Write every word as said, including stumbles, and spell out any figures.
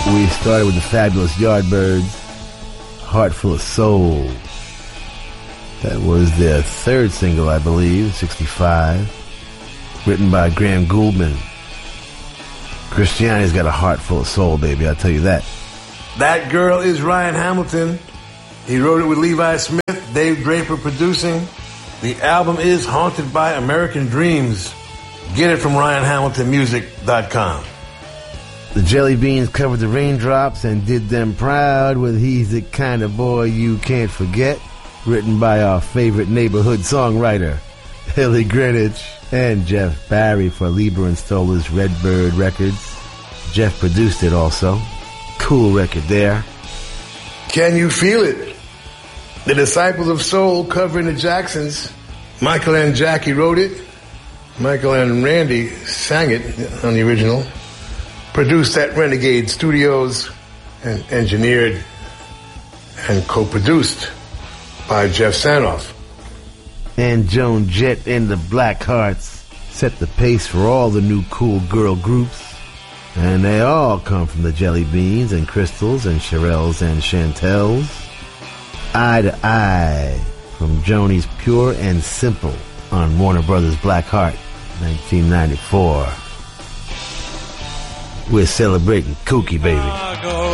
We started with the fabulous Yardbirds, Heart Full of Soul. That was their third single, I believe, sixty-five. Written by Graham Gouldman. Christiani's got a heart full of soul, baby, I'll tell you that. That Girl is Ryan Hamilton. He wrote it with Levi Smith, Dave Draper producing. The album is Haunted by American Dreams. Get it from ryan hamilton music dot com. The Jelly Beans covered the Raindrops and did them proud with He's the Kind of Boy You Can't Forget, written by our favorite neighborhood songwriter, Hilly Greenwich, and Jeff Barry for Lieber and Stoller's Redbird Records. Jeff produced it also. Cool record there. Can You Feel It? The Disciples of Soul covering the Jacksons. Michael and Jackie wrote it. Michael and Randy sang it on the original. Produced at Renegade Studios and engineered and co-produced by Jeff Sanoff. And Joan Jett and the Blackhearts set the pace for all the new cool girl groups. And they all come from the Jelly Beans and Crystals and Shirelles and Chantels. Eye to Eye from Joni's Pure and Simple on Warner Brothers Blackheart, nineteen ninety-four. We're celebrating Kooky, baby.